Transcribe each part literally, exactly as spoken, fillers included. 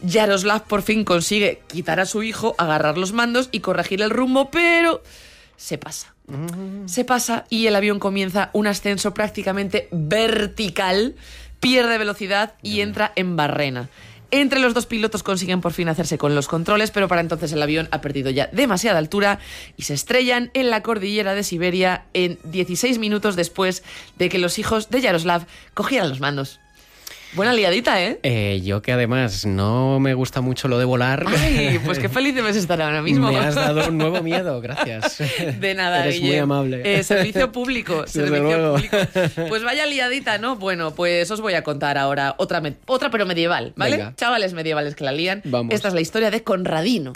Yaroslav por fin consigue quitar a su hijo, agarrar los mandos y corregir el rumbo, pero se pasa. Se pasa y el avión comienza un ascenso prácticamente vertical, pierde velocidad y entra en barrena. Entre los dos pilotos consiguen por fin hacerse con los controles, pero para entonces el avión ha perdido ya demasiada altura y se estrellan en la cordillera de Siberia en dieciséis minutos después de que los hijos de Yaroslav cogieran los mandos. Buena liadita, ¿eh? ¿eh? Yo que además no me gusta mucho lo de volar. Ay, pues qué feliz debes estar ahora mismo. Me has dado un nuevo miedo, gracias. De nada, Eres Guille. muy amable. Eh, servicio público, Desde servicio luego. público. Pues vaya liadita, ¿no? Bueno, pues os voy a contar ahora otra, me- otra pero medieval, ¿vale? Venga. Chavales medievales que la lían. Vamos. Esta es la historia de Conradino.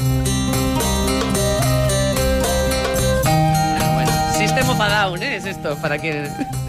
System of a Down, ¿eh? Es esto, para que...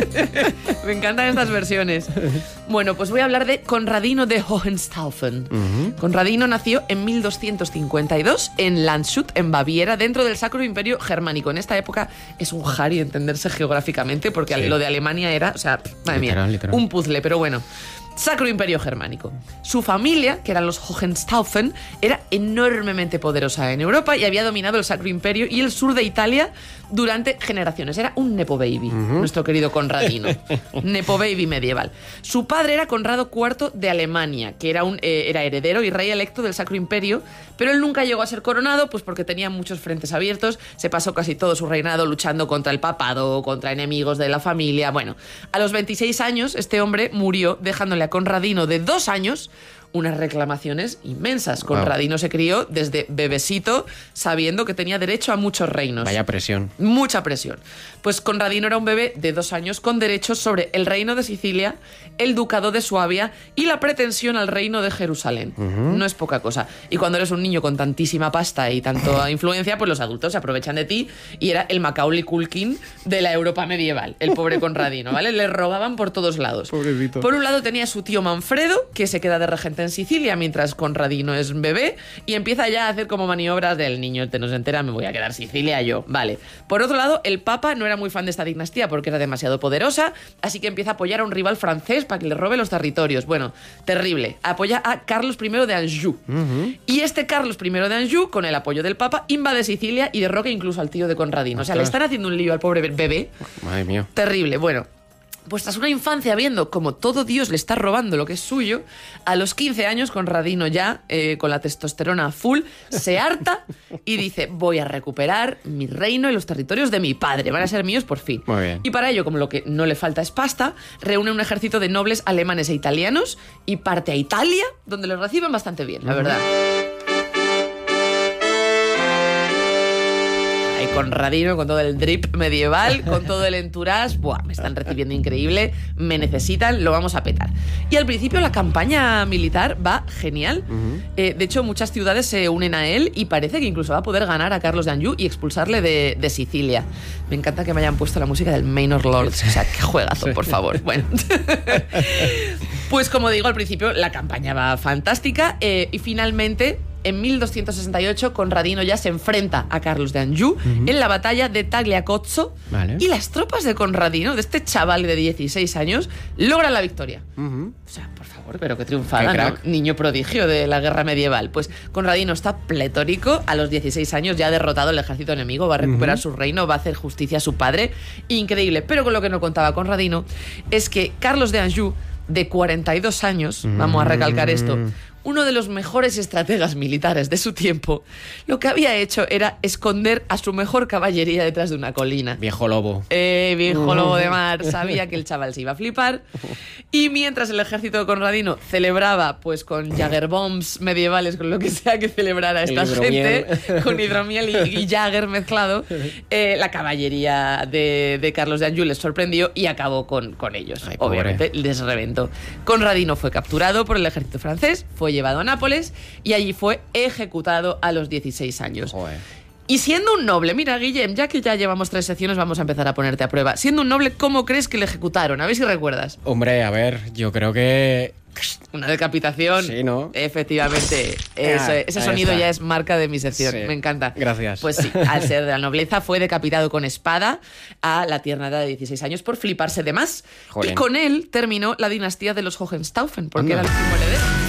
Me encantan estas versiones. Bueno, pues voy a hablar de Conradino de Hohenstaufen. Uh-huh. Conradino nació en mil doscientos cincuenta y dos en Landshut, en Baviera, dentro del Sacro Imperio Germánico. En esta época es un jari entenderse geográficamente, porque Sí. lo de Alemania era, o sea, madre Literal, mía, literal. un puzzle, pero bueno. Sacro Imperio Germánico. Su familia, que eran los Hohenstaufen, era enormemente poderosa en Europa y había dominado el Sacro Imperio y el sur de Italia durante generaciones. Era un Nepo Baby, uh-huh. nuestro querido Conradino. Nepo Baby medieval. Su padre era Conrado cuarto de Alemania, que era, un, eh, era heredero y rey electo del Sacro Imperio, pero él nunca llegó a ser coronado, pues porque tenía muchos frentes abiertos, se pasó casi todo su reinado luchando contra el papado, contra enemigos de la familia. Bueno, a los veintiséis años este hombre murió dejándole a Conradino de dos años unas reclamaciones inmensas. Wow. Conradino se crió desde bebecito sabiendo que tenía derecho a muchos reinos. Vaya presión. Mucha presión. Pues Conradino era un bebé de dos años con derechos sobre el reino de Sicilia, el ducado de Suabia y la pretensión al reino de Jerusalén. Uh-huh. No es poca cosa. Y cuando eres un niño con tantísima pasta y tanta influencia, pues los adultos se aprovechan de ti y era el Macaulay Culkin de la Europa medieval, el pobre Conradino, ¿vale? Le rogaban por todos lados. Pobrecito. Por un lado tenía a su tío Manfredo, que se queda de regente en Sicilia mientras Conradino es un bebé y empieza ya a hacer como maniobras del niño este no se entera, me voy a quedar Sicilia yo, vale. Por otro lado, el Papa no era muy fan de esta dinastía porque era demasiado poderosa, así que empieza a apoyar a un rival francés para que le robe los territorios. Bueno, terrible. Apoya a Carlos primero de Anjou. Uh-huh. Y este Carlos primero de Anjou, con el apoyo del Papa, invade Sicilia y derroca incluso al tío de Conradino. O sea, le están haciendo un lío al pobre bebé. Madre mía. Terrible. Bueno, pues tras una infancia viendo como todo Dios le está robando lo que es suyo, a los quince años Conradino ya, eh, con la testosterona a full, se harta y dice, voy a recuperar mi reino y los territorios de mi padre, van a ser míos por fin. Muy bien. Y para ello, como lo que no le falta es pasta, reúne un ejército de nobles alemanes e italianos y parte a Italia, donde lo reciben bastante bien, la verdad. Conradino, con todo el drip medieval, con todo el entourage, buah, me están recibiendo increíble, me necesitan, lo vamos a petar. Y al principio la campaña militar va genial. Uh-huh. Eh, de hecho, muchas ciudades se unen a él y parece que incluso va a poder ganar a Carlos de Anjou y expulsarle de, de Sicilia. Me encanta que me hayan puesto la música del Manor Lords, o sea, qué juegazo, por favor. Bueno, pues como digo, al principio la campaña va fantástica eh, y finalmente... En mil doscientos sesenta y ocho, Conradino ya se enfrenta a Carlos de Anjou uh-huh. en la batalla de Tagliacozzo, vale. Y las tropas de Conradino, de este chaval de dieciséis años, logran la victoria. Uh-huh. O sea, por favor, pero qué triunfada, ¿no? Niño prodigio de la guerra medieval. Pues Conradino está pletórico, a los dieciséis años ya ha derrotado el ejército enemigo, va a recuperar uh-huh. su reino, va a hacer justicia a su padre. Increíble. Pero con lo que no contaba Conradino es que Carlos de Anjou, de cuarenta y dos años, uh-huh. vamos a recalcar esto, uno de los mejores estrategas militares de su tiempo, lo que había hecho era esconder a su mejor caballería detrás de una colina. Viejo lobo. Eh, viejo lobo de mar. Sabía que el chaval se iba a flipar. Y mientras el ejército de Conradino celebraba, pues con Jägerbombs medievales, con lo que sea que celebrara esta gente, con hidromiel y, y Jäger mezclado, eh, la caballería de, de Carlos de Anjou les sorprendió y acabó con, con ellos. Ay, obviamente les reventó. Conradino fue capturado por el ejército francés, fue llevado a Nápoles y allí fue ejecutado a los dieciséis años. Joder. Y siendo un noble, mira, Guillem, ya que ya llevamos tres secciones, vamos a empezar a ponerte a prueba. Siendo un noble, ¿cómo crees que le ejecutaron? A ver si recuerdas. Hombre, a ver, yo creo que... Una decapitación. Sí, ¿no? Efectivamente. Ese, ese sonido está. Ya es marca de mi sección. Sí. Me encanta. Gracias. Pues sí, al ser de la nobleza, fue decapitado con espada a la tierna edad de dieciséis años por fliparse de más. Jolín. Y con él terminó la dinastía de los Hohenstaufen, porque Anda. Era el último heredero.